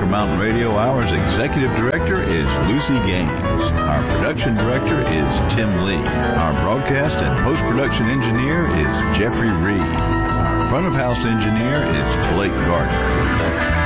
Rocker Mountain Radio Hour's Executive Director is Lucy Gaines. Our Production Director is Tim Lee. Our Broadcast and Post-Production Engineer is Jeffrey Reed. Our Front of House Engineer is Blake Gardner.